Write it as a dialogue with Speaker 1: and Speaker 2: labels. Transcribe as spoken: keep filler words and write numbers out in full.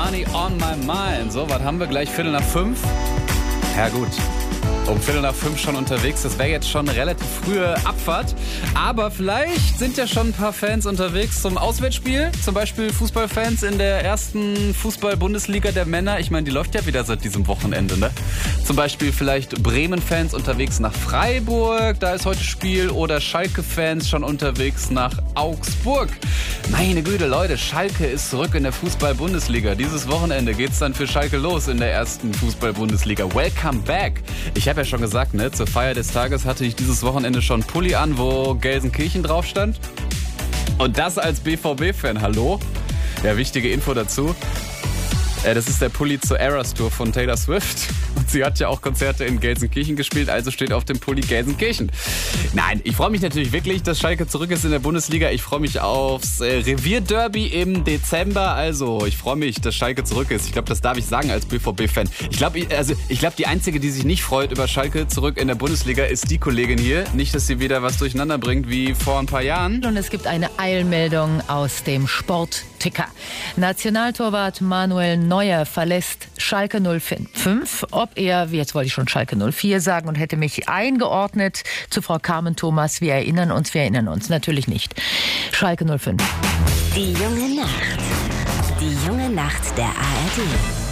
Speaker 1: Money on my mind. So, was haben wir gleich? Viertel nach fünf? Ja gut, um Viertel nach fünf schon unterwegs. Das wäre jetzt schon eine relativ frühe Abfahrt. Aber vielleicht sind ja schon ein paar Fans unterwegs zum Auswärtsspiel. Zum Beispiel Fußballfans in der ersten Fußball-Bundesliga der Männer. Ich meine, die läuft ja wieder seit diesem Wochenende, ne? Zum Beispiel vielleicht Bremen-Fans unterwegs nach Freiburg. Da ist heute Spiel. Oder Schalke-Fans schon unterwegs nach Augsburg. Meine Güte, Leute, Schalke ist zurück in der Fußball-Bundesliga. Dieses Wochenende geht's dann für Schalke los in der ersten Fußball-Bundesliga. Welcome back! Ich habe ja schon gesagt, ne, zur Feier des Tages hatte ich dieses Wochenende schon einen Pulli an, wo Gelsenkirchen drauf stand. Und das als B V B-Fan, hallo? Ja, wichtige Info dazu. Äh, das ist der Pulli zur Eras Tour von Taylor Swift. Und sie hat ja auch Konzerte in Gelsenkirchen gespielt, also steht auf dem Pulli Gelsenkirchen. Nein, ich freue mich natürlich wirklich, dass Schalke zurück ist in der Bundesliga. Ich freue mich aufs äh, Revierderby im Dezember. Also, ich freue mich, dass Schalke zurück ist. Ich glaube, das darf ich sagen als B V B-Fan. Ich glaube, also, ich glaube, die Einzige, die sich nicht freut über Schalke zurück in der Bundesliga, ist die Kollegin hier. Nicht, dass sie wieder was durcheinander bringt wie vor ein paar Jahren.
Speaker 2: Und es gibt eine Eilmeldung aus dem Sportticker. Nationaltorwart Manuel Neuer verlässt Schalke null fünf. Ob er, jetzt wollte ich schon Schalke null vier sagen und hätte mich eingeordnet zu Frau Carmen Thomas. Wir erinnern uns, wir erinnern uns. Natürlich nicht. Schalke null fünf.
Speaker 3: Die junge Nacht. Die junge Nacht der A R D.